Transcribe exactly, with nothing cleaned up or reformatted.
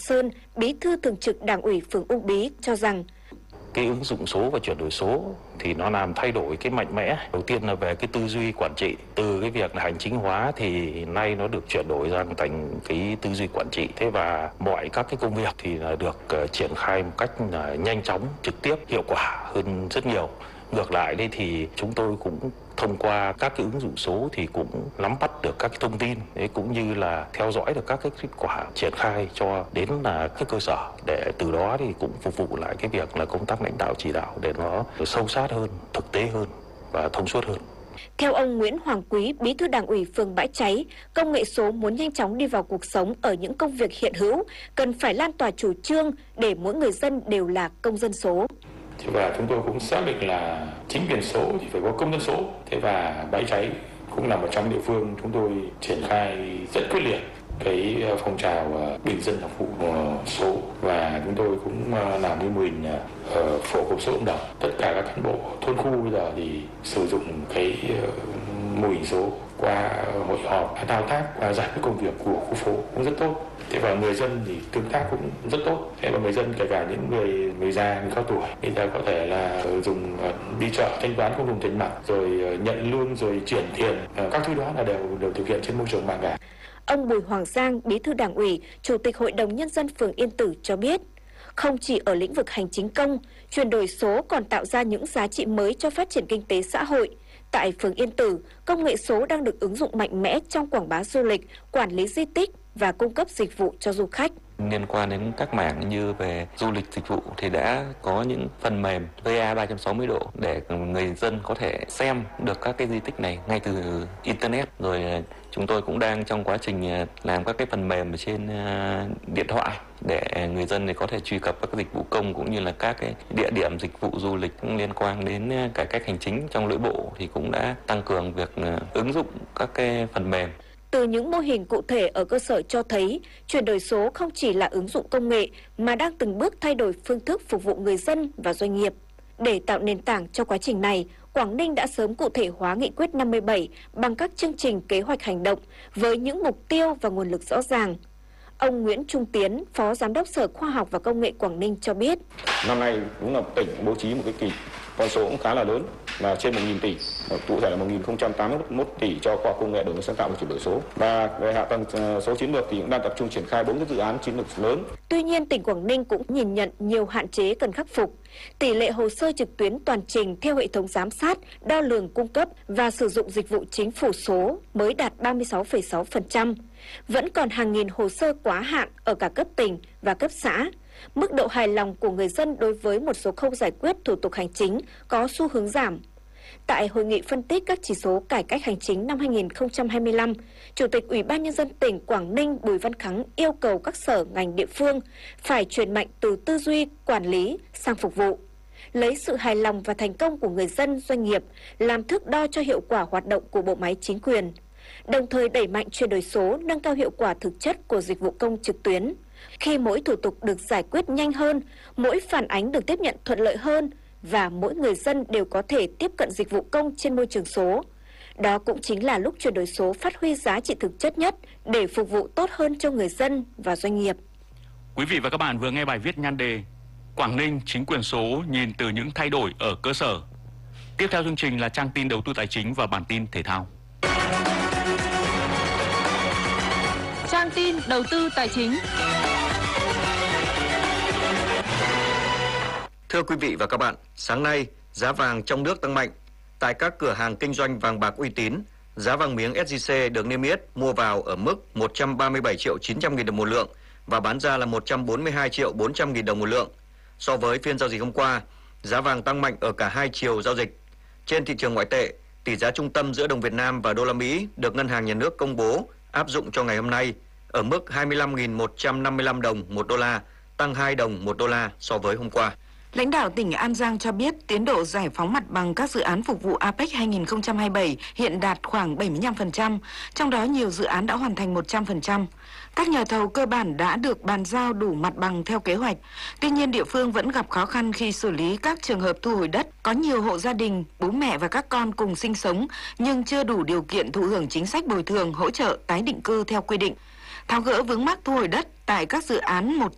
Sơn, Bí thư Thường trực Đảng ủy phường Uông Bí cho rằng cái ứng dụng số và chuyển đổi số thì nó làm thay đổi cái mạnh mẽ. Đầu tiên là về cái tư duy quản trị, từ cái việc là hành chính hóa thì nay nó được chuyển đổi sang thành cái tư duy quản trị. Thế và mọi các cái công việc thì là được uh, triển khai một cách là nhanh chóng, trực tiếp, hiệu quả hơn rất nhiều. Ngược lại đây thì chúng tôi cũng thông qua các cái ứng dụng số thì cũng nắm bắt được các cái thông tin, đấy, cũng như là theo dõi được các cái kết quả triển khai cho đến là cái cơ sở, để từ đó thì cũng phục vụ lại cái việc là công tác lãnh đạo chỉ đạo để nó sâu sát hơn, thực tế hơn và thông suốt hơn. Theo ông Nguyễn Hoàng Quý, Bí thư Đảng ủy phường Bãi Cháy, công nghệ số muốn nhanh chóng đi vào cuộc sống ở những công việc hiện hữu, cần phải lan tỏa chủ trương để mỗi người dân đều là công dân số. Thế và chúng tôi cũng xác định là chính quyền số thì phải có công dân số. Thế và Bãi Cháy cũng là một trong địa phương chúng tôi triển khai rất quyết liệt cái phong trào bình dân học vụ số, và chúng tôi cũng làm cái mô hình phổ cập số cộng đồng. Tất cả các cán bộ thôn khu bây giờ thì sử dụng cái mô hình số qua hội họp, thao tác và giải quyết công việc của khu phố cũng rất tốt. Thế và người dân thì tương tác cũng rất tốt. Thế và người dân kể cả những người người già, người cao tuổi, người ta có thể là dùng đi chợ thanh toán không dùng tiền mặt, rồi nhận lương, rồi chuyển tiền, các thứ đó là đều đều thực hiện trên môi trường mạng cả. Ông Bùi Hoàng Giang, Bí thư Đảng ủy, Chủ tịch Hội đồng Nhân dân phường Yên Tử cho biết, không chỉ ở lĩnh vực hành chính công, chuyển đổi số còn tạo ra những giá trị mới cho phát triển kinh tế xã hội. Tại phường Yên Tử, công nghệ số đang được ứng dụng mạnh mẽ trong quảng bá du lịch, quản lý di tích và cung cấp dịch vụ cho du khách. Liên quan đến các mảng như về du lịch dịch vụ thì đã có những phần mềm vê a ba trăm sáu mươi độ để người dân có thể xem được các cái di tích này ngay từ Internet. Rồi chúng tôi cũng đang trong quá trình làm các cái phần mềm ở trên điện thoại để người dân này có thể truy cập các dịch vụ công cũng như là các cái địa điểm dịch vụ du lịch liên quan đến cải cách hành chính trong nội bộ, thì cũng đã tăng cường việc ứng dụng các cái phần mềm. Từ những mô hình cụ thể ở cơ sở cho thấy, chuyển đổi số không chỉ là ứng dụng công nghệ mà đang từng bước thay đổi phương thức phục vụ người dân và doanh nghiệp. Để tạo nền tảng cho quá trình này, Quảng Ninh đã sớm cụ thể hóa nghị quyết năm mươi bảy bằng các chương trình kế hoạch hành động với những mục tiêu và nguồn lực rõ ràng. Ông Nguyễn Trung Tiến, Phó Giám đốc Sở Khoa học và Công nghệ Quảng Ninh cho biết. Năm nay cũng là tỉnh bố trí một cái kỳ con số cũng khá là lớn, là trên một nghìn tỷ, cụ thể là một nghìn không trăm tám mươi mốt tỷ cho khoa học công nghệ, đổi mới sáng tạo và chuyển đổi số. Và về hạ tầng số chiến lược thì cũng đang tập trung triển khai bốn cái dự án chiến lược lớn. Tuy nhiên, tỉnh Quảng Ninh cũng nhìn nhận nhiều hạn chế cần khắc phục. Tỷ lệ hồ sơ trực tuyến toàn trình theo hệ thống giám sát, đo lường cung cấp và sử dụng dịch vụ chính phủ số mới đạt ba mươi sáu phẩy sáu phần trăm. Vẫn còn hàng nghìn hồ sơ quá hạn ở cả cấp tỉnh và cấp xã. Mức độ hài lòng của người dân đối với một số khâu giải quyết thủ tục hành chính có xu hướng giảm. Tại hội nghị phân tích các chỉ số cải cách hành chính năm hai nghìn không trăm hai mươi lăm, Chủ tịch Ủy ban Nhân dân tỉnh Quảng Ninh Bùi Văn Khắng yêu cầu các sở ngành địa phương phải chuyển mạnh từ tư duy quản lý sang phục vụ, lấy sự hài lòng và thành công của người dân, doanh nghiệp làm thước đo cho hiệu quả hoạt động của bộ máy chính quyền, đồng thời đẩy mạnh chuyển đổi số, nâng cao hiệu quả thực chất của dịch vụ công trực tuyến. Khi mỗi thủ tục được giải quyết nhanh hơn, mỗi phản ánh được tiếp nhận thuận lợi hơn và mỗi người dân đều có thể tiếp cận dịch vụ công trên môi trường số. Đó cũng chính là lúc chuyển đổi số phát huy giá trị thực chất nhất để phục vụ tốt hơn cho người dân và doanh nghiệp. Quý vị và các bạn vừa nghe bài viết nhan đề Quảng Ninh chính quyền số nhìn từ những thay đổi ở cơ sở. Tiếp theo chương trình là trang tin đầu tư tài chính và bản tin thể thao. Trang tin đầu tư tài chính. Thưa quý vị và các bạn, sáng nay giá vàng trong nước tăng mạnh. Tại các cửa hàng kinh doanh vàng bạc uy tín, giá vàng miếng ét gi xê được niêm yết mua vào ở mức một trăm ba mươi bảy triệu chín trăm nghìn đồng một lượng và bán ra là một trăm bốn mươi hai triệu bốn trăm nghìn đồng một lượng. So với phiên giao dịch hôm qua, giá vàng tăng mạnh ở cả hai chiều giao dịch. Trên thị trường ngoại tệ, tỷ giá trung tâm giữa đồng Việt Nam và đô la Mỹ được Ngân hàng Nhà nước công bố áp dụng cho ngày hôm nay ở mức hai mươi lăm nghìn một trăm năm mươi lăm đồng một đô la, tăng hai đồng một đô la so với hôm qua. Lãnh đạo tỉnh An Giang cho biết tiến độ giải phóng mặt bằng các dự án phục vụ a pếch hai nghìn không trăm hai mươi bảy hiện đạt khoảng bảy mươi lăm phần trăm, trong đó nhiều dự án đã hoàn thành một trăm phần trăm. Các nhà thầu cơ bản đã được bàn giao đủ mặt bằng theo kế hoạch. Tuy nhiên, địa phương vẫn gặp khó khăn khi xử lý các trường hợp thu hồi đất. Có nhiều hộ gia đình, bố mẹ và các con cùng sinh sống nhưng chưa đủ điều kiện thụ hưởng chính sách bồi thường, hỗ trợ tái định cư theo quy định. Tháo gỡ vướng mắc thu hồi đất tại các dự án một